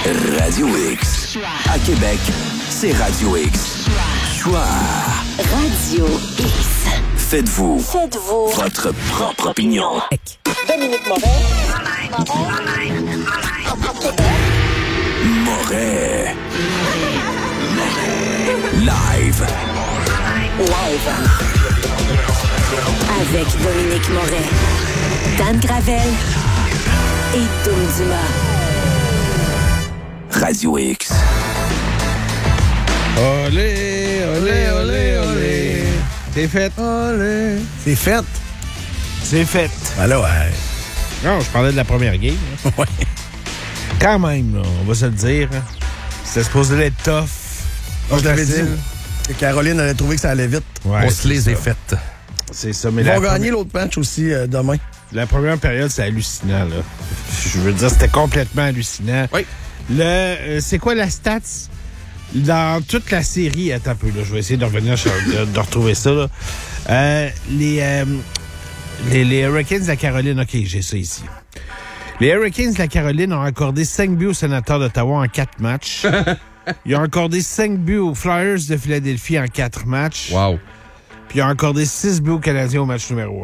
Radio X. À Québec, c'est Radio X. Choix. Radio X. Faites-vous votre propre opinion. Dominique Moret. Moret. Live. Avec Dominique Moret. Dan Gravel et Tom Dumas. Radio X. Olé, olé, olé, olé. C'est fait. Olé. C'est fait. C'est fait. Ben là, ouais. Non, je parlais de la première game. Là. Ouais. Quand même, là, on va se le dire. Hein. C'était supposé être tough. Je l'avais dit. Que Caroline allait trouver que ça allait vite. Ouais, on se les est faites. C'est ça. Mais ils vont gagner l'autre match aussi demain. La première période, c'est hallucinant. Là. Je veux dire, c'était complètement hallucinant. Oui. C'est quoi la stats? Dans toute la série, attends un peu, là, je vais essayer de revenir, de retrouver ça. Là. Les Hurricanes de la Caroline, OK, j'ai ça ici. Les Hurricanes de la Caroline ont accordé 5 buts aux Sénateurs d'Ottawa en 4 matchs. Ils ont accordé 5 buts aux Flyers de Philadelphie en 4 matchs. Wow. Puis ils ont accordé 6 buts aux Canadiens au match numéro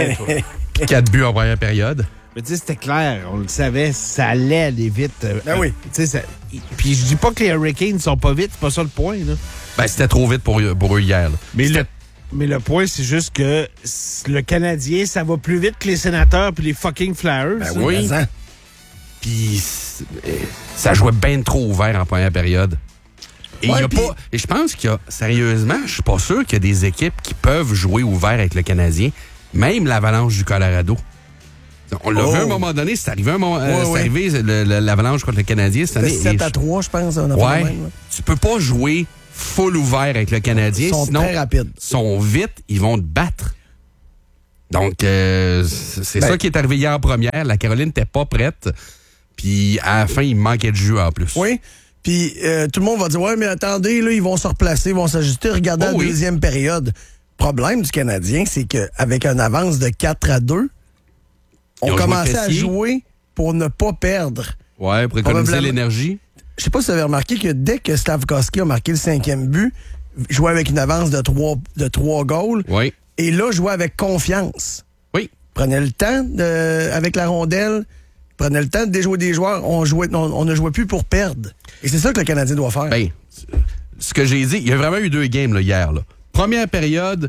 1. 4 buts en première période. Mais tu sais, c'était clair, on le savait, ça allait aller vite. Ben oui. Puis je dis pas que les Hurricanes sont pas vite, c'est pas ça le point, là. Ben, c'était trop vite pour eux hier. Là. Mais le point, c'est juste que le Canadien, ça va plus vite que les Sénateurs puis les fucking Flyers. Ben oui. Puis ça jouait bien trop ouvert en première période. Et ouais, et je pense qu'il y a, sérieusement, je suis pas sûr qu'il y a des équipes qui peuvent jouer ouvert avec le Canadien, même l'Avalanche du Colorado. On l'a vu à un moment donné, c'est arrivé, l'Avalanche contre le Canadien cette année. C'était 7-3, je pense. Tu peux pas jouer full ouvert avec le Canadien, ils sont sinon très rapides. Ils sont vite, ils vont te battre. Donc, c'est ça qui est arrivé hier en première. La Caroline n'était pas prête. Puis, à la fin, il manquait de jus en plus. Oui. Puis, tout le monde va dire, ouais, mais attendez, là, ils vont se replacer, ils vont s'ajuster. Regardez la deuxième période. Le problème du Canadien, c'est qu'avec une avance de 4-2, on commençait à jouer pour ne pas perdre. Ouais, pour économiser l'énergie. Je sais pas si vous avez remarqué que dès que Slavkovski a marqué le 5e but, jouait avec une avance de 3 goals. Oui. Et là, jouait avec confiance. Oui. Prenait le temps avec la rondelle, prenait le temps de déjouer des joueurs. On ne jouait plus pour perdre. Et c'est ça que le Canadien doit faire. Ben, ce que j'ai dit, il y a vraiment eu 2 games là, hier. Là. Première période,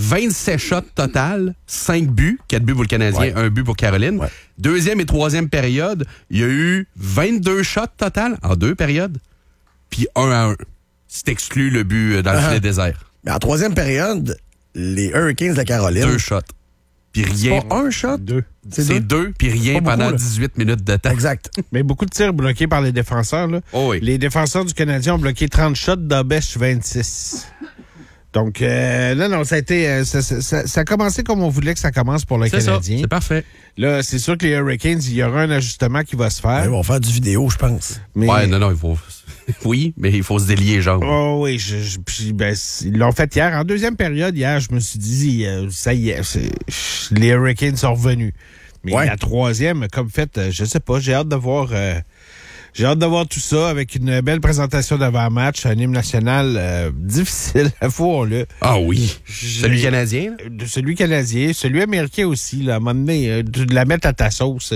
27 shots total, 5 buts, 4 buts pour le Canadien, 1 but pour Caroline. Ouais. Deuxième et troisième période, il y a eu 22 shots total en 2 périodes, puis 1-1. C'est exclu le but dans le filet désert. Mais en troisième période, les Hurricanes de la Caroline... 2 shots. Puis rien. C'est pas 1 shot? 2. C'est 2, puis rien pendant 18 minutes de temps. Exact. Mais beaucoup de tirs bloqués par les défenseurs. Là. Oh oui. Les défenseurs du Canadien ont bloqué 30 shots, d'Abesh 26. Donc, non, ça a été... ça a commencé comme on voulait que ça commence pour le Canadien. C'est parfait. Là, c'est sûr que les Hurricanes, il y aura un ajustement qui va se faire. Ils vont faire du vidéo, je pense. Mais... Ouais, non, il faut... Oui, mais il faut se délier les jambes. Oh oui, puis ils l'ont fait hier. En deuxième période, hier, je me suis dit, ça y est, les Hurricanes sont revenus. Mais la troisième, comme fait, je sais pas, j'ai hâte de voir... J'ai hâte de voir tout ça avec une belle présentation d'avant-match, un hymne national difficile, avouons-le. Ah oui. Celui canadien? Celui canadien, celui américain aussi. Là, à un moment donné, de la mettre à ta sauce,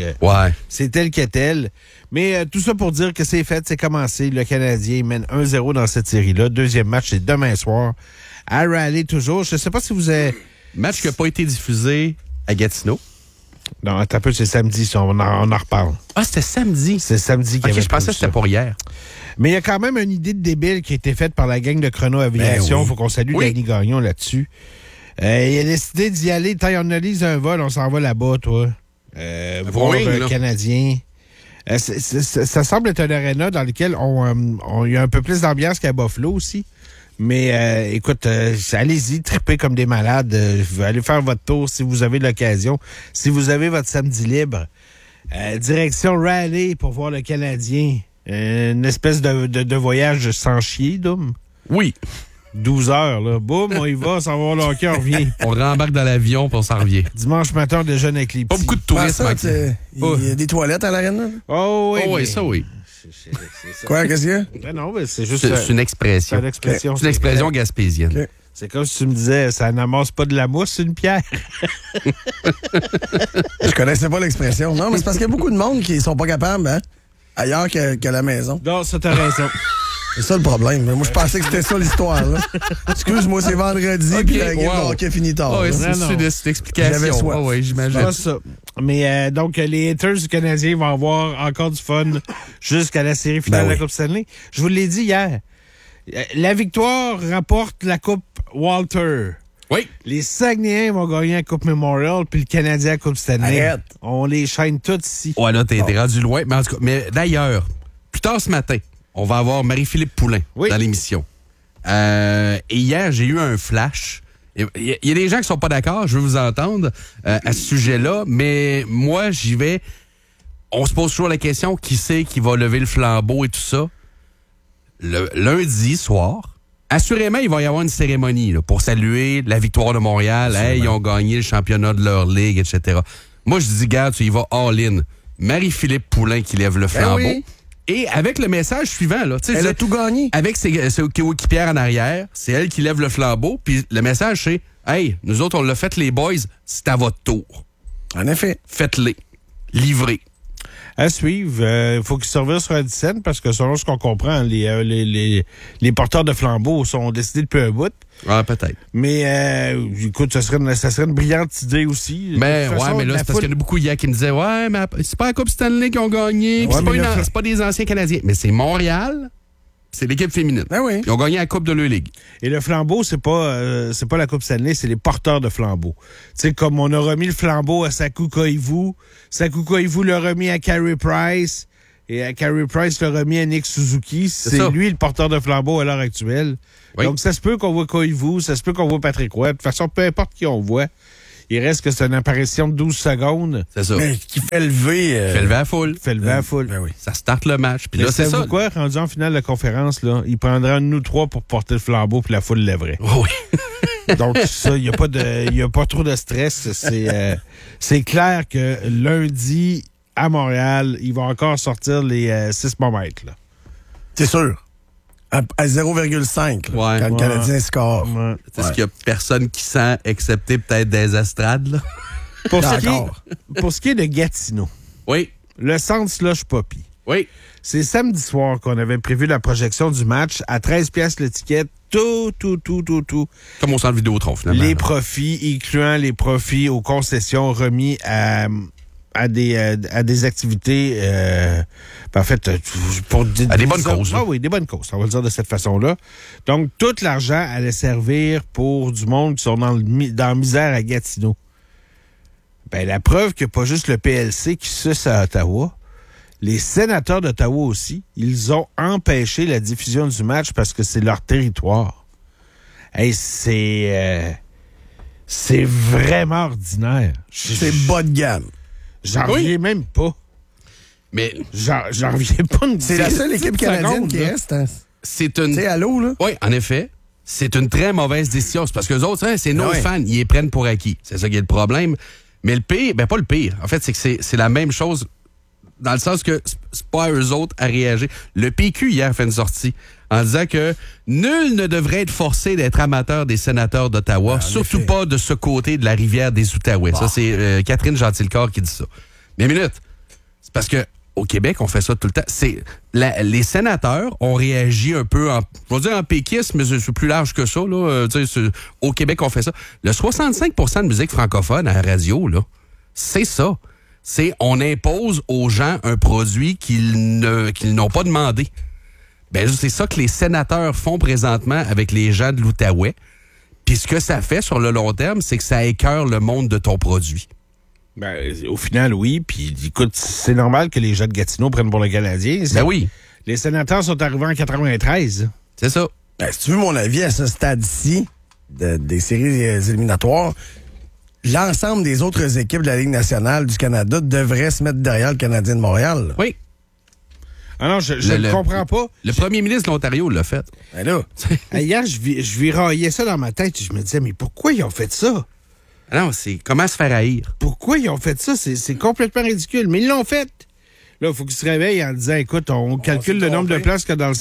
c'est tel que tel. Mais tout ça pour dire que c'est fait, c'est commencé. Le Canadien mène 1-0 dans cette série-là. Deuxième match, c'est demain soir. À Raleigh toujours. Je sais pas si vous avez... Match qui n'a pas été diffusé à Gatineau. Non, attends un peu, c'est samedi, ça, on en reparle. Ah, c'était samedi? C'est samedi qu'il y avait je pensais que c'était pour hier. Mais il y a quand même une idée de débile qui a été faite par la gang de Chrono Aviation. Il faut qu'on salue Danny Gagnon là-dessus. Il a décidé d'y aller. Tant on analyse un vol, on s'en va là-bas, toi. Voir le Canadien. Ça semble être un aréna dans lequel il y a un peu plus d'ambiance qu'à Buffalo aussi. Mais écoute, allez-y, tripez comme des malades. Allez faire votre tour si vous avez l'occasion. Si vous avez votre samedi libre. Direction Raleigh pour voir le Canadien. Une espèce de voyage sans chier, Dom. Oui. 12 heures, là. Boum, on y va, on s'en va voir le hockey, on revient. On rembarque dans l'avion puis on s'en revient. Dimanche matin, on déjeune avec les petits. Pas beaucoup de tourisme. Il y a des toilettes à l'arène, là? Oh oui. Oh oui, ça oui. ça. Quoi, qu'est-ce qu'il y a? Ben non, mais c'est juste... C'est une expression. C'est une expression. C'est une expression gaspésienne. Okay. C'est comme si tu me disais, ça n'amasse pas de la mousse, c'est une pierre. Je connaissais pas l'expression. Non, mais c'est parce qu'il y a beaucoup de monde qui sont pas capables, hein? Ailleurs qu'à la maison. Non, ça, t'as raison. C'est ça le problème. Moi, je pensais que c'était ça l'histoire, là. Excuse-moi, c'est vendredi, puis la game de hockey finit tard. Ouais, là. c'est cette explication. J'avais soif. Oui, j'imagine. C'est pas ça. Mais donc, les haters du Canadien vont avoir encore du fun jusqu'à la série finale de la Coupe Stanley. Je vous l'ai dit hier. La victoire rapporte la Coupe Walter. Oui. Les Saguenayens vont gagner la Coupe Memorial, puis le Canadien la Coupe Stanley. Arrête. On les chaîne toutes ici. Ouais, là, t'es rendu loin. Mais en tout cas, d'ailleurs, plus tard ce matin, on va avoir Marie-Philippe Poulin dans l'émission. Et hier, j'ai eu un flash. Il y a des gens qui sont pas d'accord, je veux vous entendre à ce sujet-là, mais moi, j'y vais. On se pose toujours la question, qui c'est qui va lever le flambeau et tout ça? Le lundi soir, assurément, il va y avoir une cérémonie là, pour saluer la victoire de Montréal. Hey, ils ont gagné le championnat de leur ligue, etc. Moi, je dis, garde, tu y vas all-in. Marie-Philippe Poulin qui lève le flambeau. Oui. Et avec le message suivant, là, Elle a tout gagné. avec ses coéquipières en arrière, c'est elle qui lève le flambeau. Puis le message, c'est hey, nous autres, on l'a fait, les boys, c'est à votre tour. En effet. Faites-les. Livrez. À suivre, il faut qu'ils surveillent sur la scène parce que selon ce qu'on comprend, les porteurs de flambeaux sont décidés depuis un bout. Ah, peut-être. Mais écoute, ça serait une brillante idée aussi. Mais ouais, mais là, c'est parce qu'il y en a beaucoup hier qui me disaient ouais, mais c'est pas la Coupe Stanley qui ont gagné, Ouais, c'est pas des anciens Canadiens. Mais c'est Montréal, c'est l'équipe féminine. Ben oui. Ils ont gagné la Coupe de leur ligue. Et le flambeau, c'est pas la Coupe Stanley, c'est les porteurs de flambeau. Tu sais, comme on a remis le flambeau à Saku Koivu, Saku Koivu l'a remis à Carey Price, et Carey Price l'a remis à Nick Suzuki. C'est lui le porteur de flambeau à l'heure actuelle. Oui. Donc, ça se peut qu'on voit Koivu, ça se peut qu'on voit Patrick Roy. De toute façon, peu importe qui on voit, il reste que c'est une apparition de 12 secondes. C'est ça. Mais qui fait lever... Fait lever à foule. Fait lever à foule. Ben oui. Ça starte le match. Puis là, c'est ça. Quoi, rendu en finale de la conférence, là, il prendrait un de nous trois pour porter le flambeau, puis la foule lèverait. Oui. Donc, ça, il n'y a pas trop de stress. C'est clair que lundi, à Montréal, il va encore sortir les 6 momètres. C'est sûr. À 0,5 quand le Canadien score. Ouais. Est-ce qu'il y a personne qui sent, excepté peut-être des estrades, là? Pour ce qui est de Gatineau, Oui. le centre slush Poppy. Oui. C'est samedi soir qu'on avait prévu la projection du match à 13 piastres l'étiquette. Tout. Comme au centre Vidéotron, finalement. Les profits, incluant les profits aux concessions remis à des activités, en fait, à des bonnes causes. Ah oui, des bonnes causes, on va le dire de cette façon-là. Donc, tout l'argent allait servir pour du monde qui sont dans la misère à Gatineau. Ben, la preuve qu'il n'y a pas juste le PLC qui suce à Ottawa. Les sénateurs d'Ottawa aussi, ils ont empêché la diffusion du match parce que c'est leur territoire. Hey, c'est vraiment ordinaire. C'est bas de gamme. J'en reviens même pas. Mais j'en reviens pas. C'est la seule équipe canadienne qui reste. Hein. C'est une... Tu sais, à l'eau, là? Oui, en effet. C'est une très mauvaise décision. C'est parce que les autres, hein, c'est nos fans. Ils les prennent pour acquis. C'est ça qui est le problème. Mais le pire, ben pas le pire. En fait, c'est que c'est la même chose dans le sens que c'est pas à eux autres à réagir. Le PQ, hier, fait une sortie en disant que nul ne devrait être forcé d'être amateur des sénateurs d'Ottawa, surtout pas de ce côté de la rivière des Outaouais. Ça, c'est Catherine Gentilcorps qui dit ça. Mais minute, c'est parce que au Québec, on fait ça tout le temps. Les sénateurs ont réagi un peu je vais dire en péquisme, mais c'est plus large que ça. Là. Au Québec, on fait ça. Le 65% de musique francophone à la radio, là, c'est ça. C'est on impose aux gens un produit qu'ils n'ont pas demandé. Ben, c'est ça que les sénateurs font présentement avec les gens de l'Outaouais. Puis ce que ça fait sur le long terme, c'est que ça écœure le monde de ton produit. Ben, au final, oui. Puis, écoute, c'est normal que les gens de Gatineau prennent pour le Canadien. Ben oui. Les sénateurs sont arrivés en 93. C'est ça. Ben, si tu veux mon avis à ce stade-ci des séries éliminatoires, l'ensemble des autres équipes de la Ligue nationale du Canada devraient se mettre derrière le Canadien de Montréal. Là. Oui. Ah non, je ne comprends pas. Le premier ministre de l'Ontario l'a fait. Ben là. Hier, je viraillais ça dans ma tête et je me disais, mais pourquoi ils ont fait ça? Non, c'est comment se faire haïr. Pourquoi ils ont fait ça? C'est complètement ridicule. Mais ils l'ont fait. Là, il faut qu'ils se réveillent en disant, écoute, on calcule le nombre de places que dans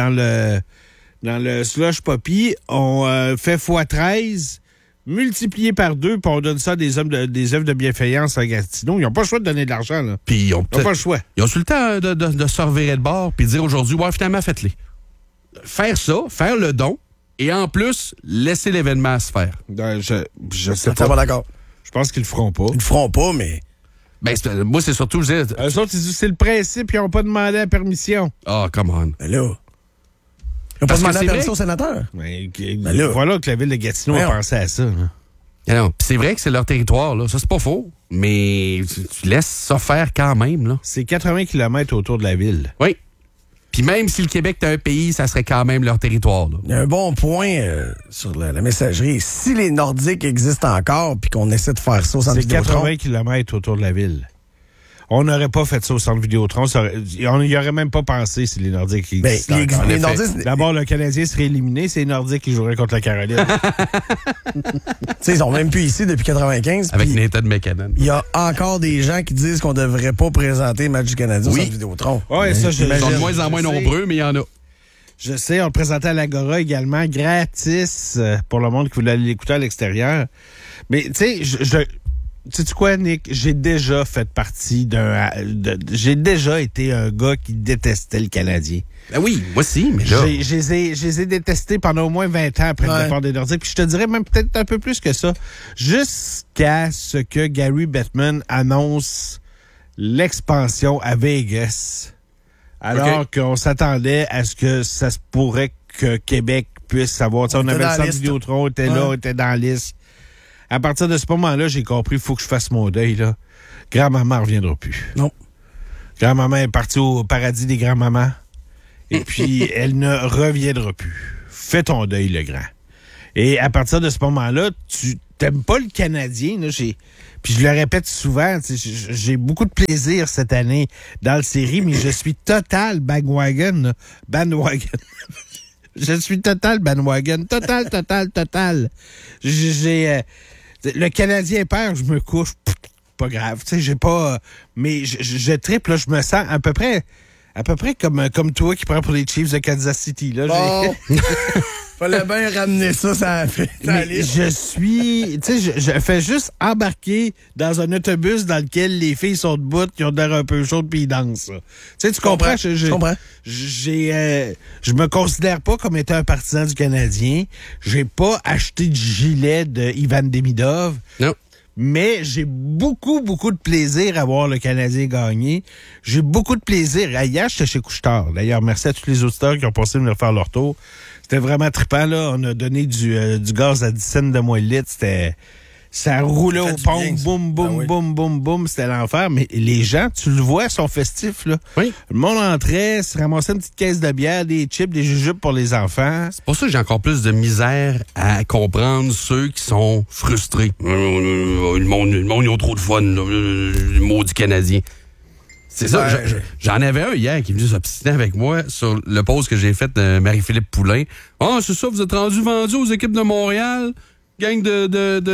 le slush poppy, on fait x13, multiplié par 2, puis on donne ça à des œuvres de bienfaillance à Gatineau. Ils n'ont pas le choix de donner de l'argent, là. Puis ils ont pas le choix. Ils ont eu le temps de se revirer de bord puis de dire aujourd'hui, ouais, finalement, faites-les. Faire ça, faire le don, et en plus, laisser l'événement se faire. Je sais pas. Pas d'accord. Je pense qu'ils le feront pas. Ils le feront pas, mais... Ben, moi, c'est surtout... Eux autres, ils disent c'est le principe, ils n'ont pas demandé la permission. Ah, come on. Ben là... Ils n'ont pas demandé la permission au sénateur. Là, voilà que la ville de Gatineau a pensé à ça. Non, c'est vrai que c'est leur territoire, là. Ça, c'est pas faux. Mais tu laisses ça faire quand même, là. C'est 80 km autour de la ville. Oui. Puis même si le Québec est un pays, ça serait quand même leur territoire, là. Il y a un bon point sur la messagerie. Si les Nordiques existent encore puis qu'on essaie de faire ça au centre Vidéotron... C'est 80 km autour de la ville. On n'aurait pas fait ça au centre Vidéotron. On n'y aurait même pas pensé si les Nordiques existent encore. Les Nordiques... D'abord, le Canadien serait éliminé. C'est les Nordiques qui joueraient contre la Caroline. Ils sont même plus ici depuis 95. Avec Nathan McKinnon. Il y a encore des gens qui disent qu'on ne devrait pas présenter le match du Canadien au centre Vidéotron. Oui, ça, ils sont de moins en moins nombreux, mais il y en a. Je sais, on le présentait à l'Agora également, gratis, pour le monde qui voulait l'écouter à l'extérieur. Mais, tu sais, sais-tu quoi, Nick? J'ai déjà fait partie j'ai déjà été un gars qui détestait le Canadien. Ben oui, moi aussi, mais là... Je les ai détestés pendant au moins 20 ans après le départ des Nordiques. Puis je te dirais même peut-être un peu plus que ça. Jusqu'à ce que Gary Bettman annonce l'expansion à Vegas. Alors qu'on s'attendait à ce que ça se pourrait que Québec puisse savoir. On avait le centre Vidéotron, était là, était dans la liste. À partir de ce moment-là, j'ai compris qu'il faut que je fasse mon deuil, là. Grand-maman ne reviendra plus. Non. Grand-maman est partie au paradis des grands-mamans. Et puis, elle ne reviendra plus. Fais ton deuil, le grand. Et à partir de ce moment-là, tu t'aimes pas le Canadien, là. Puis je le répète souvent, j'ai beaucoup de plaisir cette année dans la série, mais je suis total bandwagon, là. Bandwagon. Je suis total bandwagon. Total. Le Canadien perd, je me couche. Pas grave. Tu sais, j'ai pas... Mais je triple, là, je me sens à peu près comme toi qui prends pour les Chiefs de Kansas City. Là, fallait bien ramener ça fait. Je suis... Tu sais, je fais juste embarquer dans un autobus dans lequel les filles sont debout, qui ont l'air un peu chaudes, puis ils dansent. Tu sais, tu comprends? Je comprends. Je me considère pas comme étant un partisan du Canadien. J'ai pas acheté de gilet de Ivan Demidov. Non. Mais j'ai beaucoup de plaisir à voir le Canadien gagner. J'ai beaucoup de plaisir. Hier, j'étais chez Couche-Tard. D'ailleurs, merci à tous les auditeurs qui ont passé venir faire leur tour. C'était vraiment trippant, là. On a donné du gaz à 10 cents de moins le litre. Ça roulait au pompe, boum. C'était l'enfer. Mais les gens, tu le vois, sont festifs, là. Oui. Le monde entrait, se ramassait une petite caisse de bière, des chips, des jujubes pour les enfants. C'est pour ça que j'ai encore plus de misère à comprendre ceux qui sont frustrés. Le monde, ils ont trop de fun, là, le maudit Canadien. C'est ça. J'en avais un hier qui est venu s'obstiner avec moi sur le post que j'ai fait de Marie-Philippe Poulain. Ah, c'est ça, vous êtes vendu aux équipes de Montréal? Gang de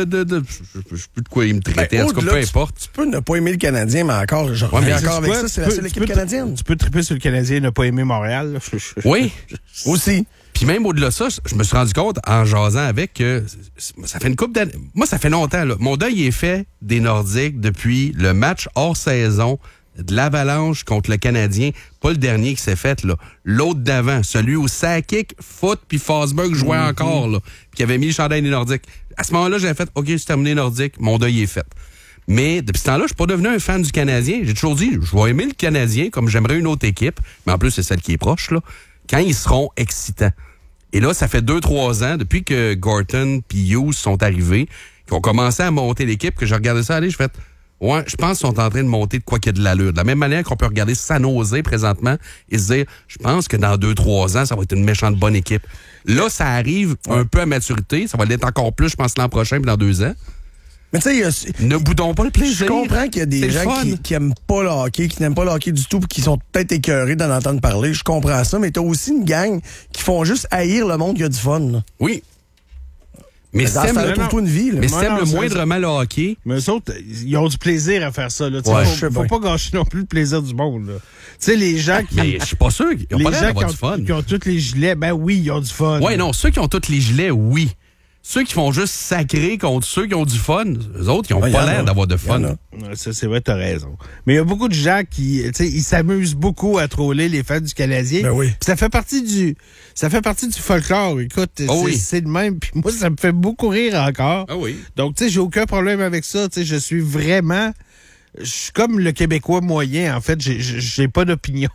je sais plus de quoi il me traitait. En tout cas, peu importe. Tu peux ne pas aimer le Canadien, mais encore, je reviens encore avec ça, c'est la seule équipe canadienne. Tu peux triper sur le Canadien et ne pas aimer Montréal. Oui. Aussi. Puis même au-delà de ça, je me suis rendu compte en jasant avec que ça fait une couple d'années. Moi, ça fait longtemps, là. Mon deuil est fait des Nordiques depuis le match hors saison de l'Avalanche contre le Canadien. Pas le dernier qui s'est fait, là. L'autre d'avant, celui où Sakic, Foot puis Forsberg jouaient encore, là. Puis qui avait mis le chandail des Nordiques. À ce moment-là, j'avais fait, OK, c'est terminé Nordique, mon deuil est fait. Mais depuis ce temps-là, je suis pas devenu un fan du Canadien. J'ai toujours dit, je vais aimer le Canadien comme j'aimerais une autre équipe, mais en plus, c'est celle qui est proche, là, quand ils seront excitants. Et là, ça fait 2-3 ans, depuis que Gorton puis Hughes sont arrivés, qu'ils ont commencé à monter l'équipe, que j'ai regardé ça aller, je fais... Ouais, je pense qu'ils sont en train de monter de quoi qu'il y a de l'allure. De la même manière qu'on peut regarder San Jose présentement et se dire, je pense que dans 2-3 ans, ça va être une méchante bonne équipe. Là, ça arrive un peu à maturité. Ça va l'être encore plus, je pense, l'an prochain puis dans 2 ans. Mais tu sais, ne boudons pas le plaisir. Je comprends qu'il y a des gens qui aiment pas le hockey, qui n'aiment pas le hockey du tout, puis qui sont peut-être écœurés d'en entendre parler. Je comprends ça, mais t'as aussi une gang qui font juste haïr le monde qui a du fun. Là. Oui. Mais si t'aimes une vie, là. Mais si t'aimes le moindrement le hockey... Mais eux autres, ils ont du plaisir à faire ça. Là. Ouais. Faut pas gâcher non plus le plaisir du monde. Tu sais, les gens qui... Mais je suis pas sûr qu'ils ont pas l'air d'avoir du fun. Qui ont tous les gilets, ben oui, ils ont du fun. Ouais, non, ceux qui ont tous les gilets, oui. Ceux qui font juste sacrer contre ceux qui ont du fun, eux autres, ils ont pas l'air d'avoir de fun. Ça, c'est vrai, t'as raison. Mais il y a beaucoup de gens qui, tu sais, ils s'amusent beaucoup à troller les fans du Canadien. Ben oui. Puis ça fait partie du folklore. Écoute, c'est le même. Puis moi, ça me fait beaucoup rire encore. Ah oui. Donc, tu sais, j'ai aucun problème avec ça. Tu sais, je suis comme le Québécois moyen. En fait, j'ai pas d'opinion.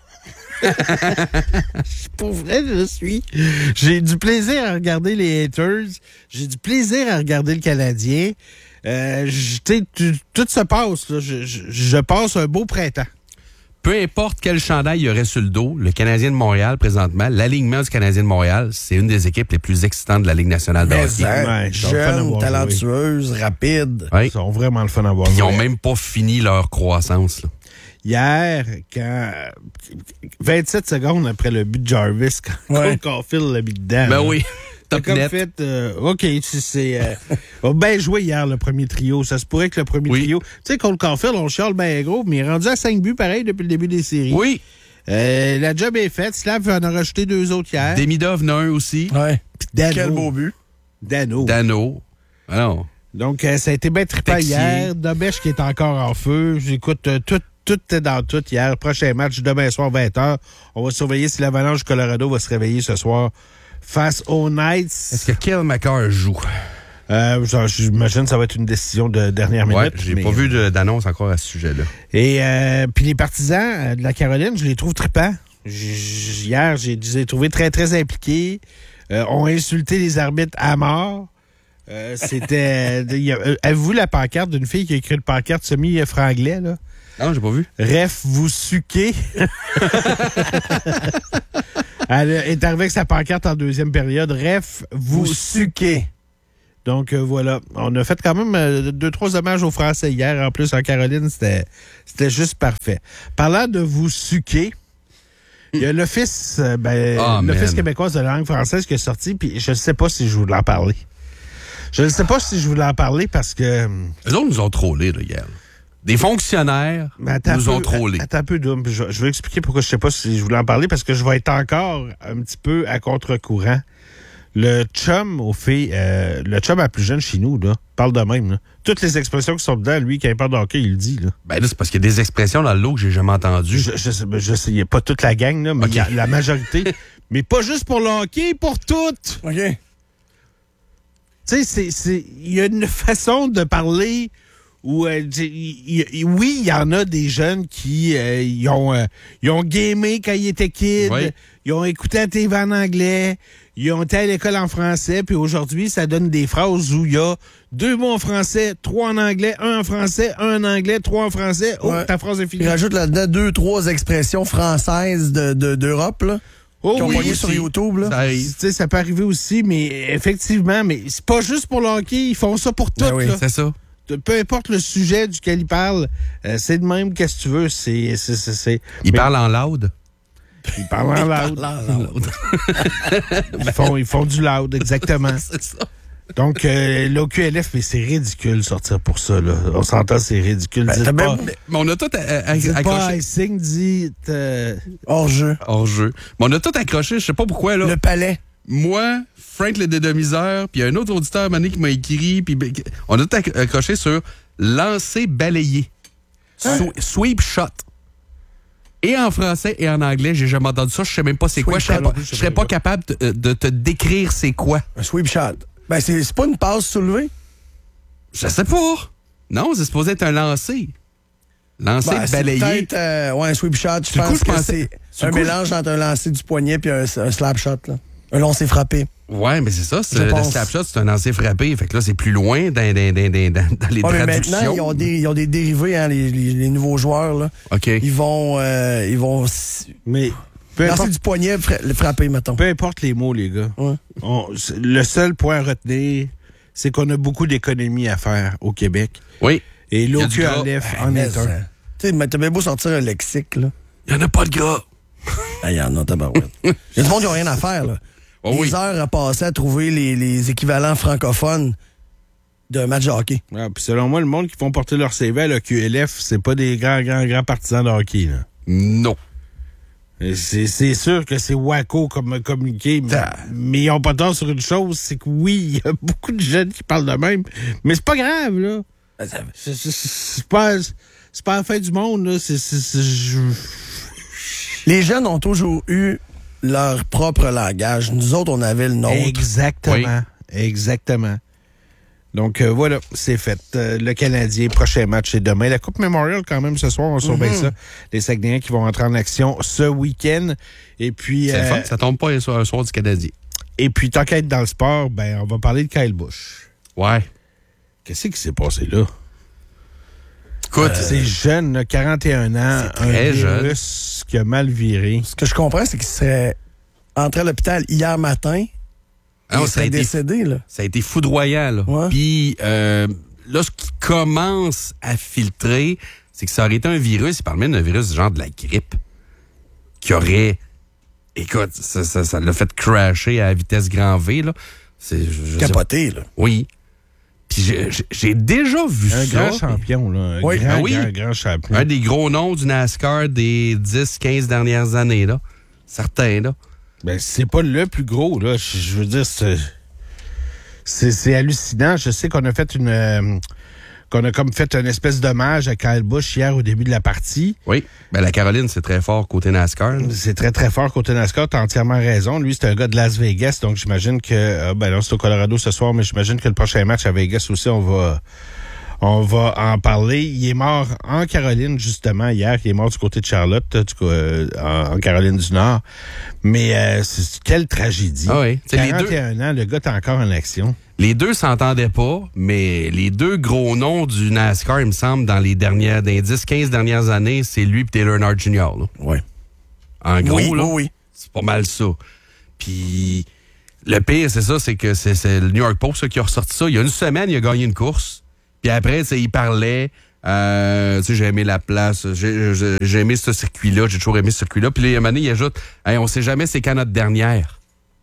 Pour vrai, j'ai du plaisir à regarder les haters. J'ai du plaisir à regarder le Canadien. Tout se passe. Là. Je passe un beau printemps. Peu importe quel chandail il y aurait sur le dos, le Canadien de Montréal, présentement, l'alignement du Canadien de Montréal, c'est une des équipes les plus excitantes de la Ligue nationale de hockey. Jeune, talentueuse, rapide. Ouais. Ils sont vraiment le fun à voir. Ils n'ont même pas fini leur croissance. Là. Hier, 27 secondes après le but de Jarvis, quand Cole Caulfield l'a mis dedans. Ben oui. Top net. Fait, OK, c'est... bien joué hier, le premier trio. Ça se pourrait que le premier trio... Tu sais, Cole Caulfield, on chiale bien gros, mais il est rendu à 5 buts pareil depuis le début des séries. Oui. La job est faite. Slav en a rajouté 2 autres hier. Demidov en a un aussi. Ouais. Dano. Quel beau but. Dano. Alors. Donc, ça a été bien trippant hier. Dobesch qui est encore en feu. J'écoute tout est dans tout hier. Prochain match, demain soir, 20h. On va surveiller si l'Avalanche du Colorado va se réveiller ce soir face aux Knights. Est-ce que Kyle McCarr joue? J'imagine que ça va être une décision de dernière minute. Ouais, j'ai pas vu d'annonce encore à ce sujet-là. Et puis les partisans de la Caroline, je les trouve trippants. Hier, je les ai trouvés très, très impliqués. Ont insulté les arbitres à mort. C'était... Avez-vous la pancarte d'une fille qui a écrit une pancarte semi-franglais, là? Non, j'ai pas vu. Ref, vous suquez. Elle est arrivée avec sa pancarte en deuxième période. Ref, vous suquez. Donc, voilà. On a fait quand même 2-3 hommages aux Français hier. En plus, en Caroline, c'était juste parfait. Parlant de vous suquer, il y a l'Office québécois de la langue française qui est sorti, puis je ne sais pas si je voulais en parler. Je ne sais pas si je voulais en parler parce que... Eux autres nous ont trollés, là, hier. Des fonctionnaires nous ont trollés. Attends un peu, Doom. Je vais expliquer pourquoi je sais pas si je voulais en parler, parce que je vais être encore un petit peu à contre-courant. Le chum aux filles, le chum à plus jeune chez nous, là, parle de même. Là. Toutes les expressions qui sont dedans, lui, quand il parle de hockey, il le dit. Là. Ben là, c'est parce qu'il y a des expressions dans le lot que j'ai jamais entendues. Je sais, il n'y a pas toute la gang, là, mais il y a la majorité. Mais pas juste pour le hockey, pour toutes. OK. Tu sais, il y a une façon de parler où, oui, il y en a des jeunes qui ils ont gamé quand ils étaient kids, ils ont écouté la TV en anglais, ils ont été à l'école en français, puis aujourd'hui, ça donne des phrases où il y a 2 mots en français, 3 en anglais, 1 en français, 1 en anglais, 3 en français. Oh, ta phrase est finie. Il rajoute là-dedans 2-3 expressions françaises d'Europe, là. Oh, qui ont pogné aussi. sur YouTube, là. Ça arrive. Ça peut arriver aussi, mais effectivement, mais c'est pas juste pour le hockey, ils font ça pour tout. Ben oui, là. C'est ça. Peu importe le sujet duquel ils parlent, c'est de même, qu'est-ce que tu veux. Ils parlent en loud. Ils parlent en loud. Ils font du loud, exactement. C'est ça. Donc, l'OQLF, mais c'est ridicule sortir pour ça. Là. On s'entend, c'est ridicule. Mais on a tout accroché. Pas icing, dit hors-jeu. Hors-jeu. Mais on a tout accroché, je sais pas pourquoi. Là. Le palais. Moi, Frank le dédomiseur, puis il y a un autre auditeur Mané qui m'a écrit, puis on a tout accroché sur lancer balayé. Sweep shot. Et en français et en anglais, j'ai jamais entendu ça. Je sais même pas c'est quoi. Je serais pas capable de te décrire c'est quoi. Un sweep shot. Ben, c'est pas une passe soulevée? Je sais pas. Non, c'est supposé être un lancer. Lancer balayé. C'est peut-être un sweep shot. Je pense que c'est un mélange entre un lancer du poignet et un slap shot. Là. Un lancer frappé. Ouais, mais c'est ça. Le slap shot, c'est un lancer frappé. Fait que là, c'est plus loin dans les traductions. Mais maintenant, ils ont des dérivés, hein, les nouveaux joueurs. Là. OK. Ils vont mais lancer du poignet, le frapper, mettons. Peu importe les mots, les gars. Ouais. Le seul point à retenir, c'est qu'on a beaucoup d'économies à faire au Québec. Oui. Et l'OQLF en est un. Tu sais, t'as bien beau sortir un lexique, là. Il n'y en a pas de gras. Il y en a, tabarouette. Il y a du monde qui n'a rien à faire, là. des heures à passer à trouver les équivalents francophones d'un match de hockey. Ah, puis selon moi, le monde qui font porter leur CV à l'OQLF, c'est pas des grands partisans de hockey. Là. Non. C'est sûr que c'est wacko comme communiqué, mais ils ont pas tort sur une chose, c'est que oui, il y a beaucoup de jeunes qui parlent de même, mais c'est pas grave, là. C'est pas la fin du monde, là. Les jeunes ont toujours eu leur propre langage. Nous autres, on avait le nôtre. Exactement. Donc, voilà, c'est fait. Le Canadien, prochain match, c'est demain. La Coupe Memorial, quand même, ce soir, on surveille ça. Les Saguenayens qui vont entrer en action ce week-end. Et puis... C'est le fun, ça tombe pas un soir du Canadien. Et puis, tant qu'à être dans le sport, on va parler de Kyle Busch. Ouais. Qu'est-ce qui s'est passé là? Écoute, c'est jeune, là, 41 ans, c'est très virus qui a mal viré. Ce que je comprends, c'est qu'il serait entré à l'hôpital hier matin. Il serait décédé, là. Ça a été foudroyant, là. Ouais. Puis là, ce qui commence à filtrer, c'est que ça aurait été un virus, il parle même d'un virus genre de la grippe, qui aurait... Écoute, ça l'a fait crasher à vitesse grand V, là. Capoté, là. Oui. Puis j'ai déjà vu ça. Un grand champion, là. Un grand champion. Un des gros noms du NASCAR des 10-15 dernières années, là. Certains, là. C'est pas le plus gros, là. Je veux dire, c'est hallucinant. Je sais qu'on a fait qu'on a comme fait une espèce d'hommage à Kyle Busch hier au début de la partie. Oui. La Caroline, c'est très fort côté NASCAR. C'est très, très fort côté NASCAR. T'as entièrement raison. Lui, c'est un gars de Las Vegas, donc j'imagine que... non, c'est au Colorado ce soir, mais j'imagine que le prochain match à Vegas aussi, on va en parler. Il est mort en Caroline, justement, hier. Il est mort du côté de Charlotte, en Caroline du Nord. Mais quelle tragédie. Ah oui. 41 ans, le gars est encore en action. Les deux s'entendaient pas, mais les deux gros noms du NASCAR, il me semble, dans les 10-15 dernières années, c'est lui et Taylor Earnhardt Jr. Oui. En gros, là, oui. C'est pas mal ça. Puis le pire, c'est ça, c'est que c'est le New York Post qui a ressorti ça. Il y a une semaine, il a gagné une course. Puis après, il parlait, j'ai aimé la place, j'ai aimé ce circuit-là, j'ai toujours aimé ce circuit-là. Puis là, un moment donné, il ajoute, on sait jamais c'est quand notre dernière.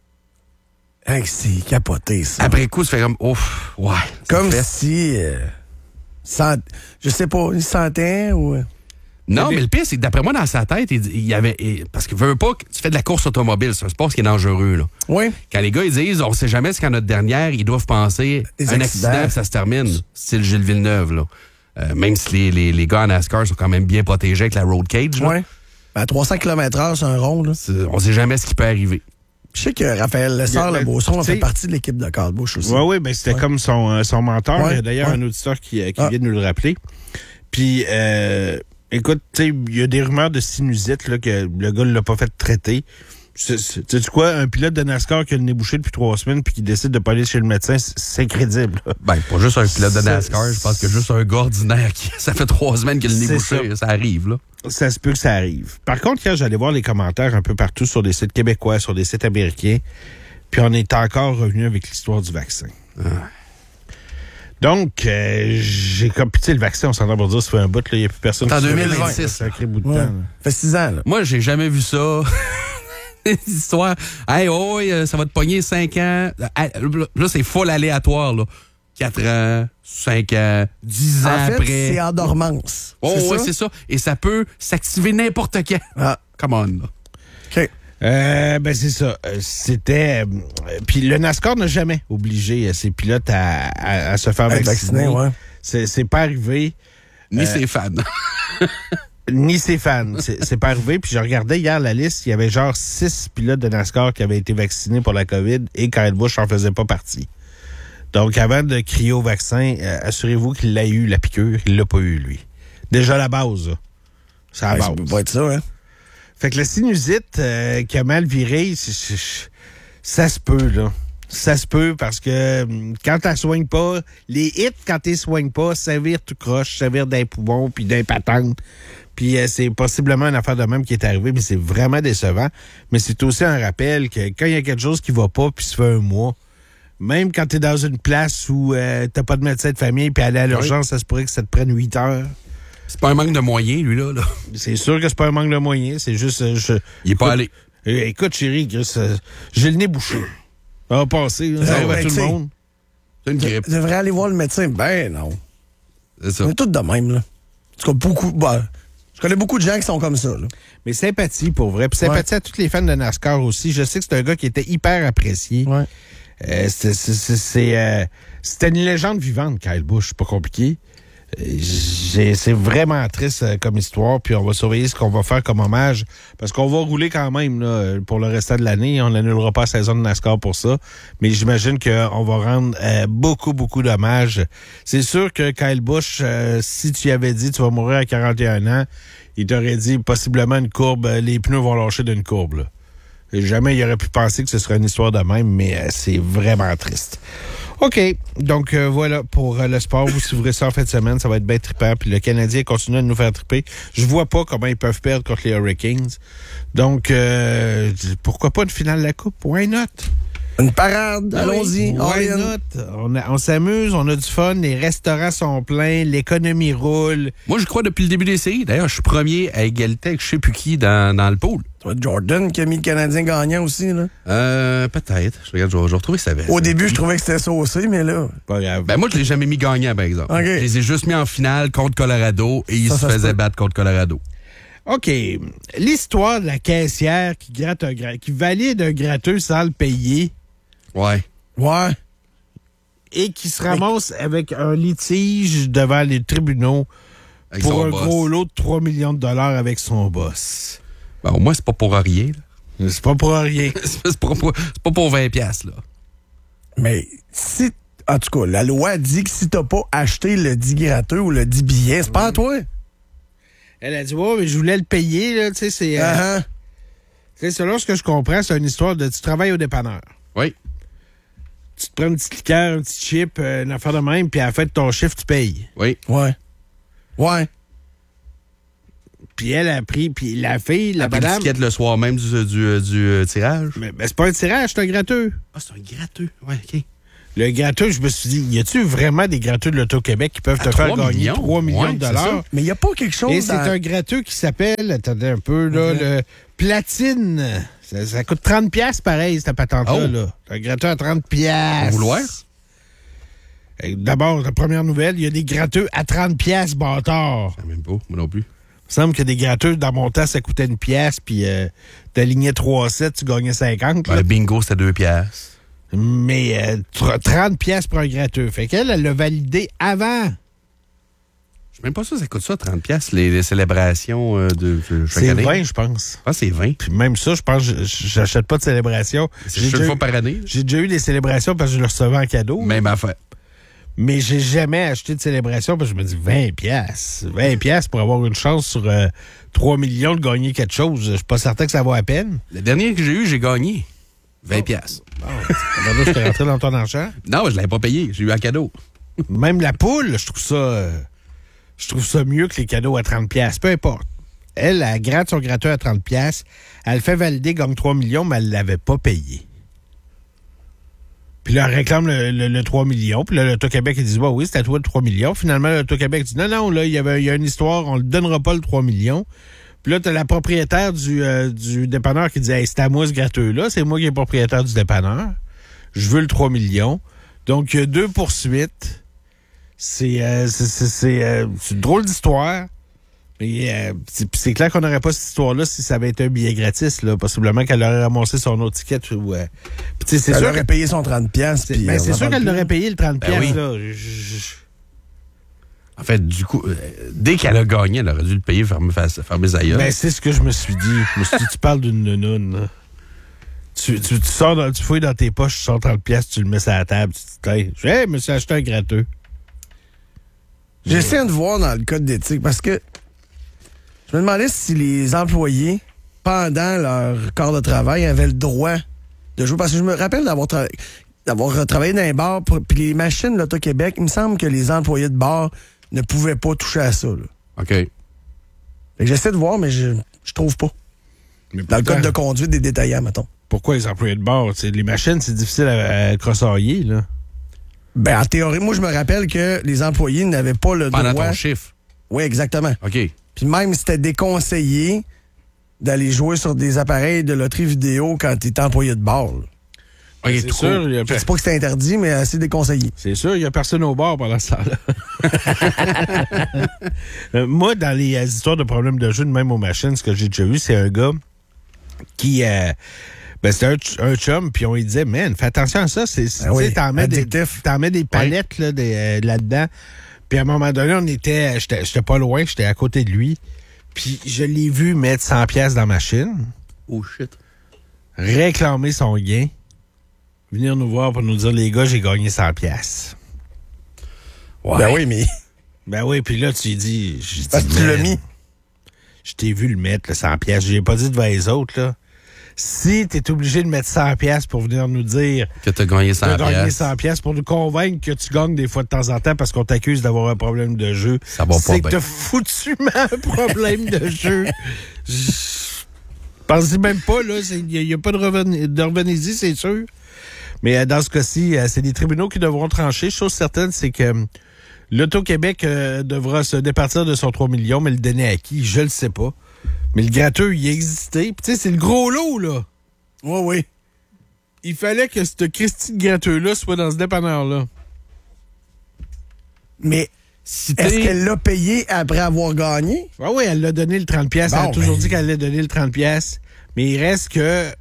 C'est capoté, ça. Après coup, ça fait comme, ouf, ouais. Comme si, je sais pas, il sentait ou... Non, mais le pire, c'est que d'après moi, dans sa tête, il y avait... Parce que veux pas que tu fais de la course automobile, c'est un sport qui est dangereux, là. Oui. Quand les gars, ils disent, on sait jamais c'est quand notre dernière, ils doivent penser à un accident, ça se termine. Style Gilles Villeneuve, là. Même si les gars en NASCAR sont quand même bien protégés avec la road cage, là. Oui. À 300 km/h, c'est un rond, là. On sait jamais ce qui peut arriver. Je sais que Raphaël Lessard-Lebeausson fait partie de l'équipe de Kyle Busch aussi. Oui, c'était comme son mentor. Ouais, d'ailleurs, un auditeur qui vient de nous le rappeler. Puis, écoute, tu sais, il y a des rumeurs de sinusite, là, que le gars ne l'a pas fait traiter. Sais-tu quoi? Un pilote de NASCAR qui a le nez bouché depuis 3 semaines puis qui décide de pas aller chez le médecin, c'est crédible. Là. Pas juste un pilote de NASCAR, je pense que juste un gars ordinaire qui, ça fait 3 semaines qu'il a le nez bouché, ça arrive, là. Ça se peut que ça arrive. Par contre, quand j'allais voir les commentaires un peu partout sur des sites québécois, sur des sites américains, puis on est encore revenu avec l'histoire du vaccin. Donc, j'ai comme... Tu sais, le vaccin, on s'entend pour dire, ça fait un bout, là, il n'y a plus personne. En 2026. Ça crée bout de temps. Là. Ça fait 6 ans, là. Moi, j'ai jamais vu ça. Histoire. Ça va te pogner 5 ans. Là, c'est full aléatoire, là. 4 ans, 5 ans, 10 ans après. C'est en dormance. C'est ça. Et ça peut s'activer n'importe quand. Come on, là. OK. C'est ça. C'était... Puis le NASCAR n'a jamais obligé ses pilotes à se faire vacciner. Ouais. C'est pas arrivé. Ni ses fans. Ni ses fans. C'est pas arrivé. Puis je regardais hier la liste, il y avait genre 6 pilotes de NASCAR qui avaient été vaccinés pour la COVID et Kyle Busch n'en faisait pas partie. Donc, avant de crier au vaccin, assurez-vous qu'il l'a eu, la piqûre. Il l'a pas eu, lui. Déjà, la base, là. C'est la base. Ça peut pas être ça, hein? Fait que la sinusite qui a mal viré, ça se peut, là. Ça se peut parce que quand t'en soignes pas, les hits, quand t'es soignes pas, ça vire tout croche, ça vire d'un poumon puis d'un patente. Puis c'est possiblement une affaire de même qui est arrivée, mais c'est vraiment décevant. Mais c'est aussi un rappel que quand il y a quelque chose qui va pas puis ça fait un mois, même quand t'es dans une place où t'as pas de médecin de famille puis aller à l'urgence, ça se pourrait que ça te prenne 8 heures. C'est pas un manque de moyens, lui, là. C'est sûr que c'est pas un manque de moyens, c'est juste... Il est pas allé. Écoute, chérie, j'ai le nez bouché. Ça va passer, ça arrive à tout le monde. C'est une grippe. Tu devrais aller voir le médecin. Ben non. C'est ça. On est tous de même, là. En tout cas, beaucoup... je connais beaucoup de gens qui sont comme ça, là. Mais sympathie, pour vrai. Puis sympathie à tous les fans de NASCAR aussi. Je sais que c'est un gars qui était hyper apprécié. Ouais. C'était une légende vivante, Kyle Busch. C'est pas compliqué. C'est vraiment triste comme histoire, puis on va surveiller ce qu'on va faire comme hommage, parce qu'on va rouler quand même là, pour le restant de l'année. On n'annulera pas la saison de NASCAR pour ça, mais j'imagine qu'on va rendre beaucoup d'hommages. C'est sûr que Kyle Busch, si tu y avais dit tu vas mourir à 41 ans, il t'aurait dit possiblement une courbe, les pneus vont lâcher d'une courbe. Là. Et jamais il aurait pu penser que ce serait une histoire de même, mais c'est vraiment triste. OK. Donc, voilà pour le sport. Vous suivrez ça en fin de semaine. Ça va être bien trippant. Puis le Canadien continue de nous faire tripper. Je vois pas comment ils peuvent perdre contre les Hurricanes. Donc, pourquoi pas une finale de la Coupe? Why not? Une parade. Allons-y. Why not? On s'amuse, on a du fun. Les restaurants sont pleins. L'économie roule. Moi, je crois depuis le début des séries. D'ailleurs, je suis premier à égalité avec je sais plus qui dans le pool. C'est Jordan qui a mis le Canadien gagnant aussi, là. Peut-être. Je regarde, je vais retrouver sa veste. Au début, je trouvais que c'était saucé, mais là... Pas grave. Ben moi, je l'ai jamais mis gagnant, par exemple. Okay. Je les ai juste mis en finale contre Colorado et ils se faisaient battre contre Colorado. OK. L'histoire de la caissière qui valide un gratteux sans le payer Ouais. et qui se ramasse avec un litige devant les tribunaux Avec pour son un boss. gros lot de 3 millions de dollars avec son boss. Ben, au moins, c'est pas pour rien. Là. C'est pas pour rien. C'est pas pour 20$, là. Mais si... En tout cas, la loi dit que si t'as pas acheté le 10 gratteux ou le 10 billets, c'est pas à toi. Elle a dit, ouais, mais je voulais le payer, là, tu sais, c'est... Selon ce que je comprends, c'est une histoire de... Tu travailles au dépanneur. Oui. Tu te prends une petite liqueur, un petit chip, une affaire de même, puis à la fin de ton chiffre, tu payes. Oui. Ouais. Puis elle a pris, puis la fille, la Après madame... l'étiquette le soir même du tirage. Mais c'est pas un tirage, c'est un gratteux. Ah, c'est un gratteux. Ouais, OK. Le gratteux, je me suis dit, y a-tu vraiment des gratteux de l'Auto-Québec qui peuvent te faire 3 gagner millions? 3 millions Ouais, de c'est dollars? ça. Mais il n'y a pas quelque chose... Et c'est un gratteux qui s'appelle, attendez un peu, là, le Platine. Ça coûte 30$ pareil, cette patente-là. Oh. Là. Un gratteux à 30$. Au vouloir? D'abord, la première nouvelle, il y a des gratteux à 30$, bâtard. Même pas, moi non plus. Il me semble que des gratteux, dans mon temps, ça coûtait 1$, puis t'alignais 3-7, tu gagnais 50$. Ben, le bingo, c'était 2$. Mais 30$ pour un gratteux. Fait qu'elle, elle l'a validé avant. Je suis même pas sûr que ça coûte ça, 30$, les célébrations de chaque C'est année. 20, je pense. Ah, c'est 20. Puis même ça, je pense, j'achète pas de célébration. C'est juste une fois par année. J'ai déjà eu des célébrations parce que je le recevais en cadeau. Même affaire. Mais j'ai jamais acheté de célébration parce que je me dis 20$. 20$ pour avoir une chance sur 3 millions de gagner quelque chose. Je suis pas certain que ça vaut à peine. Le dernier que j'ai eu, j'ai gagné 20$. Bon, je suis rentré dans ton argent. Non, je l'avais pas payé. J'ai eu un cadeau. Même la poule, je trouve ça mieux que les cadeaux à 30$. Peu importe. Elle gratte son gratteux à 30$. Elle fait valider, gagne 3 millions, mais elle l'avait pas payé. Puis là, elle réclame le 3 millions. Puis là, l'Auto-Québec, il dit, bah oui, c'est à toi le 3 millions. Finalement, l'Auto-Québec dit, non, là, il y a une histoire, on ne donnera pas le 3 millions. Puis là, t'as la propriétaire du dépanneur qui dit, hey, c'est à moi ce gratteux-là, c'est moi qui est propriétaire du dépanneur. Je veux le 3 millions. Donc, il y a 2 poursuites. C'est une drôle d'histoire. Mais c'est clair qu'on n'aurait pas cette histoire-là si ça avait été un billet gratis, là. Possiblement qu'elle aurait ramassé son autre ticket. Elle aurait payé son 30$. C'est sûr qu'elle aurait payé le 30$. Ben oui. Là. En fait, du coup, dès qu'elle a gagné, elle aurait dû le payer, fermer ses aïeux. Ben, c'est ce que je me suis dit. Je me suis dit, tu parles d'une nounoune, là. Tu fouilles dans tes poches, tu sors 30$, tu le mets sur la table, tu te dis, hey, je me suis acheté un gratteux. J'essaie de voir dans le code d'éthique parce que je me demandais si les employés, pendant leur corps de travail, avaient le droit de jouer. Parce que je me rappelle d'avoir travaillé dans un bar, puis les machines de l'Auto-Québec, il me semble que les employés de bar ne pouvaient pas toucher à ça. Là. OK. Fait que j'essaie de voir, mais je trouve pas. Mais dans le code de conduite des détaillants, mettons. Pourquoi les employés de bar? Les machines, c'est difficile à crossailler, là. Ben, en théorie, moi, je me rappelle que les employés n'avaient pas le droit... Pendant ton chiffre. Oui, exactement. OK. Puis même, c'était déconseillé d'aller jouer sur des appareils de loterie vidéo quand tu es employé de bar. Okay, c'est sûr. Je dis pas que c'est interdit, mais assez déconseillé. C'est sûr, il n'y a personne au bar pendant ce temps-là. Moi, dans les histoires de problèmes de jeu, même aux machines, ce que j'ai déjà vu, c'est un gars qui... c'était un chum, puis on lui disait, man, fais attention à ça. T'en mets des palettes là-dedans. Puis à un moment donné, j'étais pas loin, j'étais à côté de lui. Puis je l'ai vu mettre 100$ dans la machine. Oh shit. Réclamer son gain. Venir nous voir pour nous dire, les gars, j'ai gagné 100$. Ouais. Ben oui, mais... Ben oui, puis là, tu lui dis... Parce que tu l'as mis. Je t'ai vu le mettre, le 100$. Je l'ai pas dit devant les autres, là. Si t'es obligé de mettre 100$ pour venir nous dire... Que t'as gagné 100$. T'as gagné 100$ pour nous convaincre que tu gagnes des fois de temps en temps parce qu'on t'accuse d'avoir un problème de jeu. Ça va pas bien. C'est que t'as foutument un problème de jeu. Pensez même pas, là. Il n'y a pas de revenez-y, c'est sûr. Mais dans ce cas-ci, c'est les tribunaux qui devront trancher. Chose certaine, c'est que l'Auto-Québec devra se départir de son 3 millions, mais le donner à qui? Je le sais pas. Mais le gratteux, il existait. Puis tu sais, c'est le gros lot, là. Oui, oui. Il fallait que ce Christy de gratteux-là soit dans ce dépanneur-là. Mais est-ce qu'elle l'a payé après avoir gagné? Oui, elle l'a donné le 30$. Bon, elle a toujours dit qu'elle allait donner le 30$. Mais il reste que...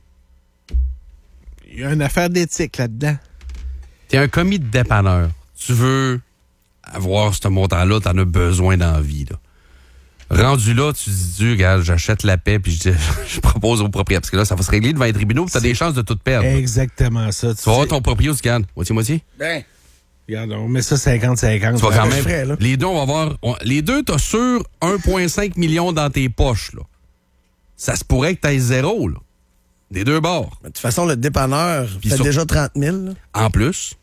Il y a une affaire d'éthique là-dedans. T'es un commis de dépanneur. Tu veux avoir ce montant-là, t'en as besoin dans la vie, là. Rendu là, tu dis, regarde, j'achète la paix, puis je propose au propriétaire. Parce que là, ça va se régler devant les tribunaux, puis t'as des chances de tout perdre. Exactement ça. Tu vas voir ton propriétaire, tu gagnes. Moitié-moitié? Ben. Regarde, on met ça 50-50. Tu vas quand même. Les deux, on va avoir. Les deux, t'as sûr 1,5 million dans tes poches, là. Ça se pourrait que t'aies 0, là. Des deux bords. De toute façon, le dépanneur fait déjà 30 000. Là. En plus.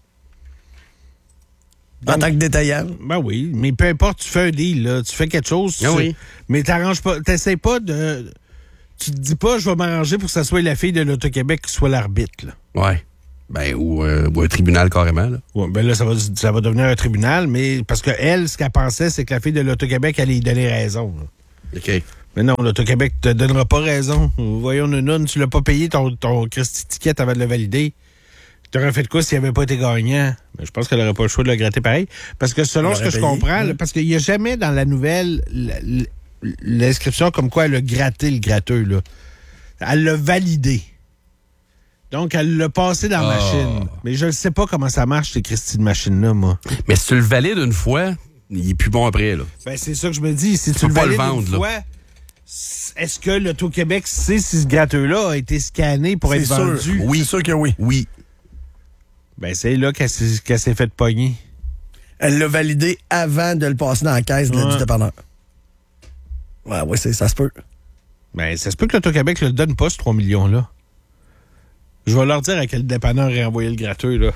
En tant que détaillant. Ben oui, mais peu importe, tu fais un deal, là. Tu fais quelque chose. Oui. Mais t'arranges pas. T'essaies pas de. Tu te dis pas, je vais m'arranger pour que ça soit la fille de l'Auto-Québec qui soit l'arbitre, là. Ouais. Ben, ou un tribunal carrément, là. Ouais, ben là, ça va devenir un tribunal, mais parce que elle, ce qu'elle pensait, c'est que la fille de l'Auto-Québec allait y donner raison, là. OK. Mais non, l'Auto-Québec te donnera pas raison. Voyons, Nounoun, tu l'as pas payé ton Christy ticket avant de le valider. Tu aurais fait de quoi s'il n'avait pas été gagnant? Ben, je pense qu'elle n'aurait pas le choix de le gratter pareil. Parce que selon ce que je comprends, là, parce qu'il n'y a jamais dans la nouvelle l'inscription comme quoi elle a gratté le gratteux, là. Elle l'a validé. Donc, elle l'a passé dans la machine. Mais je ne sais pas comment ça marche, ces Christy de machine-là, moi. Mais si tu le valides une fois, il est plus bon après, là. Ben, c'est ça que je me dis. Si tu le valides une fois... Est-ce que l'Auto-Québec sait si ce gratteux-là a été scanné pour être vendu? Oui. C'est sûr que oui. Oui. Ben, c'est là qu'elle s'est fait pogner. Elle l'a validé avant de le passer dans la caisse du dépanneur. Ouais, oui, ça se peut. Ben, ça se peut que l'Auto-Québec ne le donne pas, ce 3 millions-là. Je vais leur dire à quel dépanneur est envoyé le gratteux, là.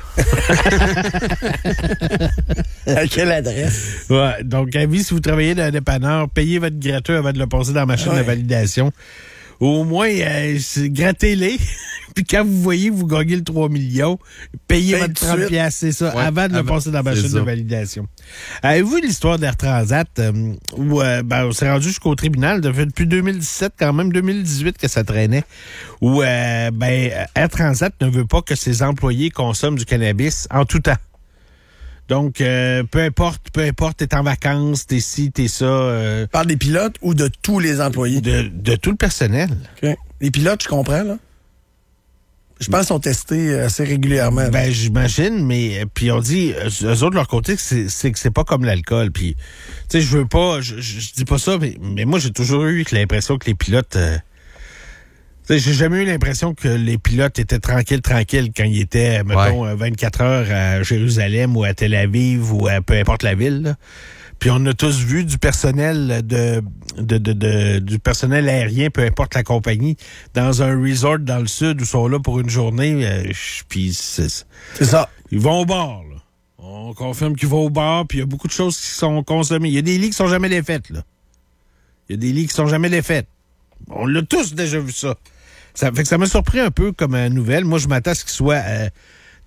À quelle adresse? Ouais, donc, avis, si vous travaillez dans un dépanneur, payez votre gratteux avant de le passer dans la machine de validation. Au moins, grattez-les. Puis quand vous voyez que vous gagnez le 3 millions, payez votre 30$, c'est ça, avant de le passer dans la machine de validation. Avez-vous l'histoire d'Air Transat où on s'est rendu jusqu'au tribunal depuis 2017, quand même 2018 que ça traînait, où Air Transat ne veut pas que ses employés consomment du cannabis en tout temps. Donc, peu importe, t'es en vacances, t'es ci, t'es ça. Par des pilotes ou de tous les employés? De tout le personnel. Okay. Les pilotes, je comprends, là. Je pense qu'ils sont testés assez régulièrement. Ben, j'imagine, mais puis on dit, eux autres, de leur côté, c'est que c'est pas comme l'alcool. Puis, tu sais, je veux pas, je dis pas ça, mais moi, j'ai toujours eu l'impression que les pilotes... j'ai jamais eu l'impression que les pilotes étaient tranquilles quand ils étaient, mettons, 24 heures à Jérusalem ou à Tel Aviv ou à peu importe la ville, là. Puis on a tous vu du personnel du personnel aérien, peu importe la compagnie, dans un resort dans le sud où ils sont là pour une journée. Puis c'est ça. Ils vont au bar, là. On confirme qu'ils vont au bar, puis il y a beaucoup de choses qui sont consommées. Il y a des lits qui sont jamais défaites, là. Il y a des lits qui sont jamais défaites. On l'a tous déjà vu ça. Ça fait que ça m'a surpris un peu comme nouvelle. Moi, je m'attends à ce qu'il soit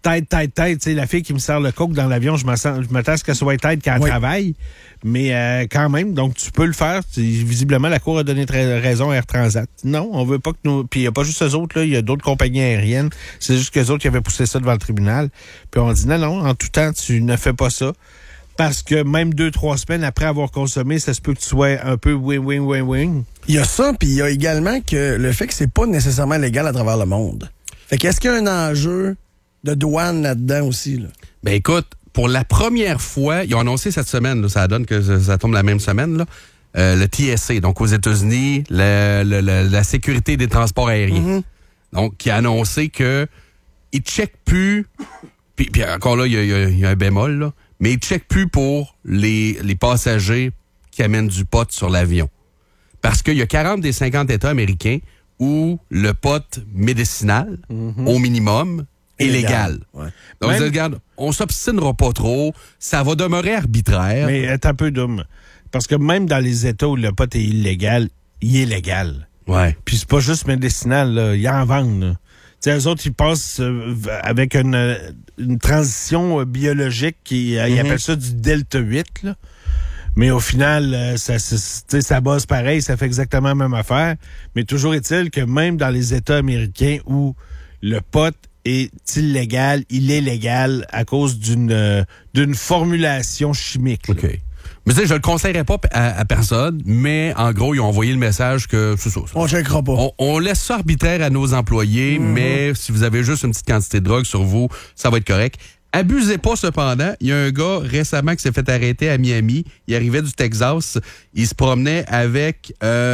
tête. Tu sais, la fille qui me sert le coke dans l'avion, je m'attends à ce qu'elle soit tête quand elle travaille. Mais quand même, donc tu peux le faire. Visiblement, la Cour a donné raison à Air Transat. Non, on veut pas que nous... Puis il n'y a pas juste eux autres, là, il y a d'autres compagnies aériennes. C'est juste qu'eux autres qui avaient poussé ça devant le tribunal. Puis on dit non, en tout temps, tu ne fais pas ça. Parce que même 2-3 semaines après avoir consommé, ça se peut que tu sois un peu wing. Il y a ça, puis il y a également que le fait que c'est pas nécessairement légal à travers le monde. Fait qu'est-ce qu'il y a un enjeu de douane là-dedans aussi, là? Ben écoute, pour la première fois, ils ont annoncé cette semaine, là, ça donne que ça tombe la même semaine, là, le TSA, donc aux États-Unis, la sécurité des transports aériens. Mm-hmm. Donc, qui a annoncé que ils checkent plus, puis encore là, il y a un bémol, là, mais ils checkent plus pour les passagers qui amènent du pot sur l'avion. Parce qu'il y a 40 des 50 États américains où le pot médicinal, au minimum, est légal. Ouais. Donc, regarde, on s'obstinera pas trop, ça va demeurer arbitraire. Mais c'est un peu dumb. Parce que même dans les États où le pot est illégal, il est légal. Ouais. Puis c'est pas juste médicinal, là, ils en vendent, là. Tu sais, eux autres, ils passent avec une transition biologique ils appellent ça du Delta 8, là. Mais au final, ça base pareil, ça fait exactement la même affaire. Mais toujours est-il que même dans les États américains où le pot est illégal, il est légal à cause d'une formulation chimique. Là. OK. Mais tu sais, je le conseillerais pas à personne, mais en gros, ils ont envoyé le message que c'est ça. On checkera pas. On laisse ça arbitraire à nos employés, mais si vous avez juste une petite quantité de drogue sur vous, ça va être correct. Abusez pas cependant. Il y a un gars récemment qui s'est fait arrêter à Miami. Il arrivait du Texas. Il se promenait avec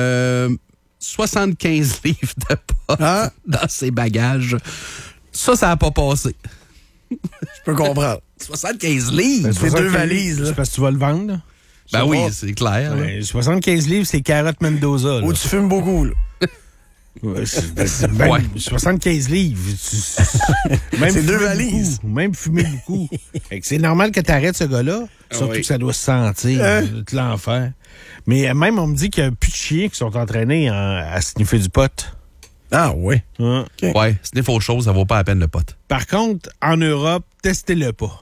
75 livres de pot dans ses bagages. Ça n'a pas passé. Je peux comprendre. 75 livres? C'est 2 valises. Là. C'est parce que tu vas le vendre, là? Ben oui, c'est clair. Ouais, 75 livres, c'est carotte Mendoza. Là. Ou tu fumes beaucoup, là. 75 livres. C'est 2 valises. Même fumer beaucoup. C'est normal que tu arrêtes ce gars-là. Surtout que ça doit se sentir. L'enfer. Mais même, on me dit qu'il n'y a plus de chiens qui sont entraînés à sniffer du pot. Ah oui. Okay. Ouais, sniffer autre chose, ça vaut pas la peine le pot. Par contre, en Europe, testez-le pas.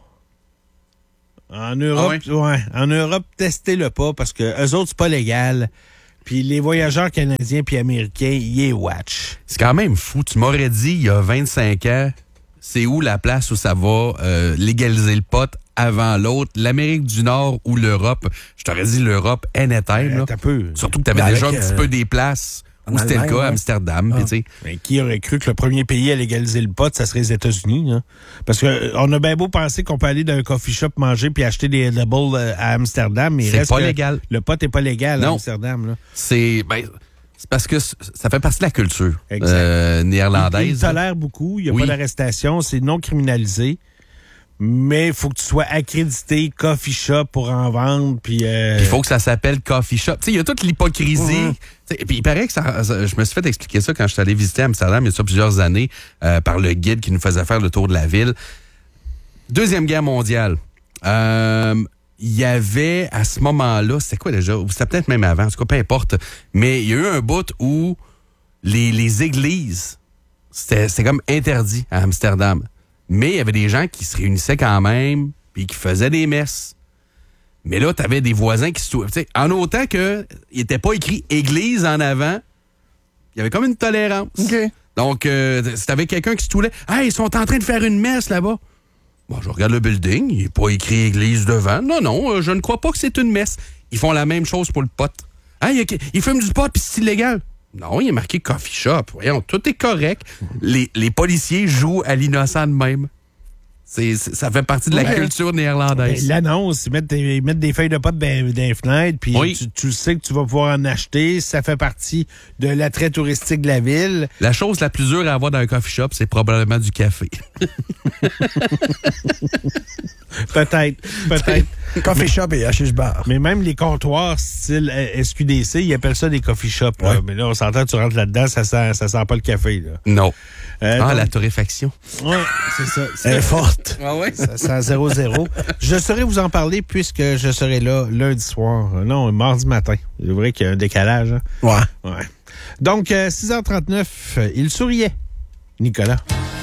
En Europe, en Europe, testez-le pas parce que eux autres, c'est pas légal. Puis les voyageurs canadiens puis américains, ils est watch. C'est quand même fou. Tu m'aurais dit, il y a 25 ans, c'est où la place où ça va légaliser le pot avant l'autre? L'Amérique du Nord ou l'Europe? Je t'aurais dit l'Europe anytime. Là. Surtout que tu avais déjà un petit peu des places où c'était le cas, Amsterdam. Mais qui aurait cru que le premier pays à légaliser le pot, ça serait les États-Unis? Hein? Parce que on a bien beau penser qu'on peut aller dans un coffee shop manger puis acheter des edibles à Amsterdam, mais c'est pas légal. Le pot n'est pas légal à Amsterdam. Là. C'est parce que ça fait partie de la culture néerlandaise. Il tolère beaucoup, il n'y a pas d'arrestation, c'est non criminalisé. Mais il faut que tu sois accrédité coffee shop pour en vendre. Puis il faut que ça s'appelle coffee shop. Il y a toute l'hypocrisie. Puis il paraît que je me suis fait expliquer ça quand je suis allé visiter Amsterdam il y a ça plusieurs années par le guide qui nous faisait faire le tour de la ville. Deuxième guerre mondiale. Il y avait à ce moment-là, c'était quoi déjà? C'était peut-être même avant, en tout cas, peu importe. Mais il y a eu un bout où les églises, c'était comme interdit à Amsterdam. Mais il y avait des gens qui se réunissaient quand même, puis qui faisaient des messes. Mais là, tu avais des voisins qui se... En autant qu'il n'était pas écrit « Église » en avant, il y avait comme une tolérance. Okay. Donc, si tu avais quelqu'un qui se toulait, « Hey, ils sont en train de faire une messe là-bas. » Bon, je regarde le building, il n'est pas écrit « Église » devant. Non, je ne crois pas que c'est une messe. Ils font la même chose pour le pot. « Hey, ils fument du pot, puis c'est illégal. » Non, il est marqué coffee shop. Voyons, tout est correct. Les policiers jouent à l'innocent de même. Ça fait partie de la culture néerlandaise. L'annonce, ils mettent des feuilles de pot dans les fenêtres, puis tu sais que tu vas pouvoir en acheter. Ça fait partie de l'attrait touristique de la ville. La chose la plus dure à avoir dans un coffee shop, c'est probablement du café. Peut-être. Coffee shop et hashish bar. Mais même les comptoirs style SQDC, ils appellent ça des coffee shops. Là. Mais là, on s'entend, tu rentres là-dedans, ça sent pas le café. Là. Non. Donc, la torréfaction. Oui, c'est ça. Elle est forte. Ah ouais? Ça sent 0-0. Je saurais vous en parler puisque je serai là lundi soir. Non, mardi matin. C'est vrai qu'il y a un décalage. Hein? Ouais. Donc, 6h39, il souriait. Nicolas.